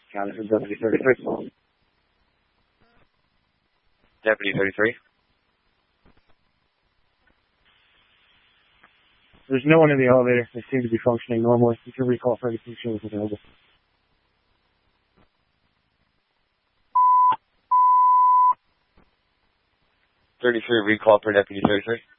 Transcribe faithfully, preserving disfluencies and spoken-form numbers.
Yeah, this is Deputy thirty-three. Deputy thirty-three. There's no one in the elevator. They seem to be functioning normally. You can recall for any function is available. thirty-three, recall for Deputy thirty-three.